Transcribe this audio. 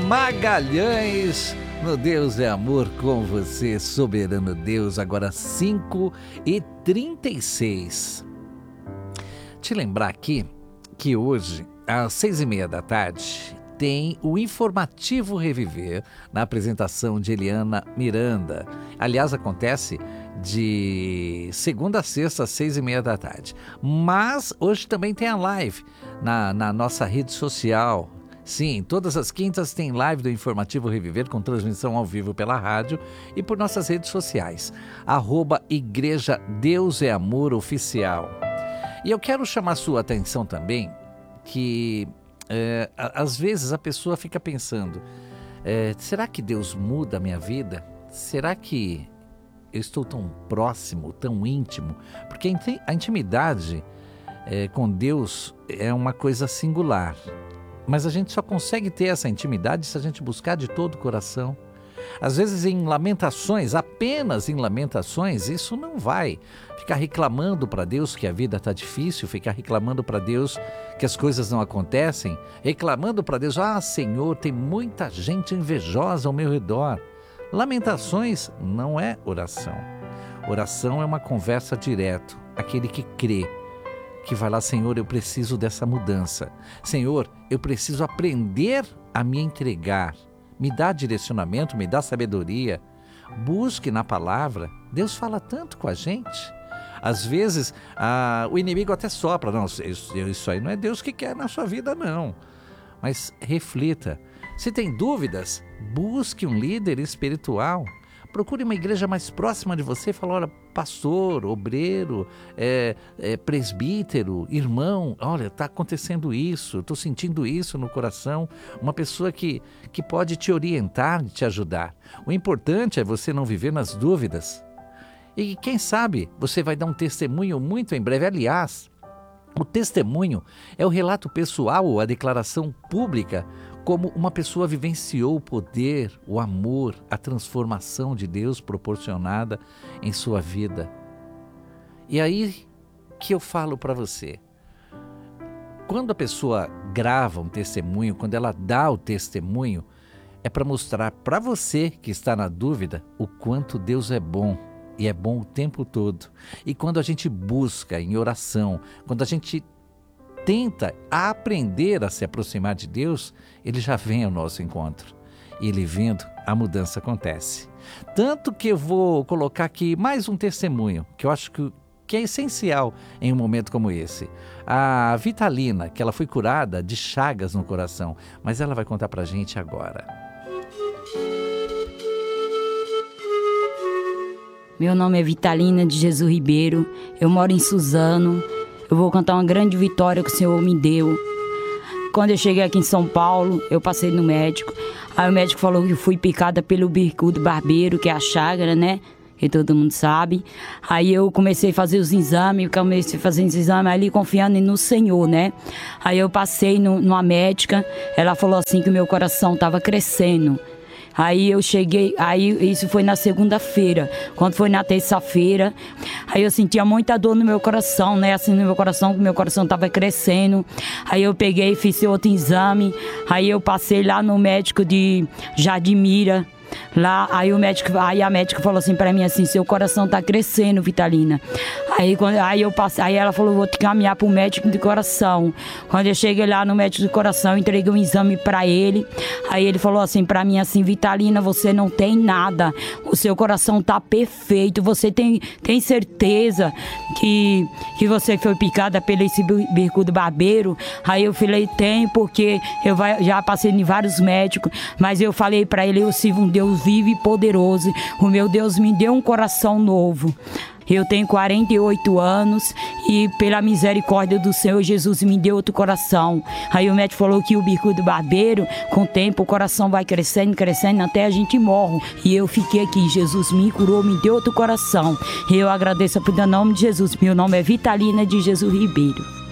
Magalhães, no Deus é Amor com você, soberano Deus, agora 5h36. Te lembrar aqui que hoje, às 6h30 da tarde, tem o Informativo Reviver, na apresentação de Eliana Miranda. Aliás, acontece de segunda a sexta, às 6h30 da tarde. Mas hoje também tem a live na nossa rede social. Sim, todas as quintas tem live do Informativo Reviver com transmissão ao vivo pela rádio e por nossas redes sociais. @Igreja Deus é Amor Oficial. E eu quero chamar sua atenção também que às vezes a pessoa fica pensando, será que Deus muda a minha vida? Será que eu estou tão próximo, tão íntimo? Porque a intimidade com Deus é uma coisa singular. Mas a gente só consegue ter essa intimidade se a gente buscar de todo o coração. Às vezes em lamentações, apenas em lamentações, isso não vai. Ficar reclamando para Deus que a vida está difícil, ficar reclamando para Deus que as coisas não acontecem, reclamando para Deus, Senhor, tem muita gente invejosa ao meu redor. Lamentações não é oração. Oração é uma conversa direta, aquele que crê, que vai lá, Senhor, eu preciso dessa mudança. Senhor, eu preciso aprender a me entregar. Me dá direcionamento, me dá sabedoria. Busque na palavra. Deus fala tanto com a gente. Às vezes, o inimigo até sopra. Não, isso aí não é Deus que quer na sua vida, não. Mas reflita. Se tem dúvidas, busque um líder espiritual. Procure uma igreja mais próxima de você e fala, olha, pastor, obreiro, presbítero, irmão, olha, está acontecendo isso, estou sentindo isso no coração. Uma pessoa que pode te orientar, te ajudar. O importante é você não viver nas dúvidas. E quem sabe você vai dar um testemunho muito em breve. Aliás, o testemunho é o relato pessoal ou a declaração pública como uma pessoa vivenciou o poder, o amor, a transformação de Deus proporcionada em sua vida. E aí que eu falo para você, quando a pessoa grava um testemunho, quando ela dá o testemunho, é para mostrar para você que está na dúvida o quanto Deus é bom. E é bom o tempo todo. E quando a gente busca em oração, quando a gente tenta aprender a se aproximar de Deus, Ele já vem ao nosso encontro. E Ele vindo, a mudança acontece. Tanto que eu vou colocar aqui mais um testemunho, que eu acho que é essencial em um momento como esse. A Vitalina, que ela foi curada de chagas no coração, mas ela vai contar pra gente agora. Meu nome é Vitalina de Jesus Ribeiro, eu moro em Suzano. Eu vou contar uma grande vitória que o Senhor me deu. Quando eu cheguei aqui em São Paulo, eu passei no médico. Aí o médico falou que eu fui picada pelo bicudo barbeiro, que é a chaga, né? Que todo mundo sabe. Aí eu comecei a fazer os exames, ali confiando no Senhor, né? Aí eu passei numa médica, ela falou assim que o meu coração estava crescendo. Aí eu cheguei, isso foi na segunda-feira. Quando foi na terça-feira, aí eu sentia muita dor no meu coração, né? Assim, no meu coração, que meu coração estava crescendo. Aí eu peguei e fiz outro exame. Aí eu passei lá no médico de Jardimira. Lá, aí a médica falou assim pra mim assim, seu coração tá crescendo, Vitalina. Aí ela falou, vou te caminhar pro médico de coração. Quando eu cheguei lá no médico de coração, eu entreguei um exame pra ele. Aí ele falou assim pra mim assim, Vitalina, você não tem nada, o seu coração tá perfeito, você tem certeza que você foi picada pelo esse bicudo barbeiro? Aí eu falei, tem, porque eu já passei em vários médicos, mas eu falei pra ele, eu sirvo um Deus vivo e poderoso, o meu Deus me deu um coração novo. Eu tenho 48 anos e pela misericórdia do Senhor Jesus me deu outro coração. Aí o médico falou que o bicudo barbeiro, com o tempo o coração vai crescendo, crescendo até a gente morre. E eu fiquei aqui, Jesus me curou, me deu outro coração. E eu agradeço por nome de Jesus. Meu nome é Vitalina de Jesus Ribeiro.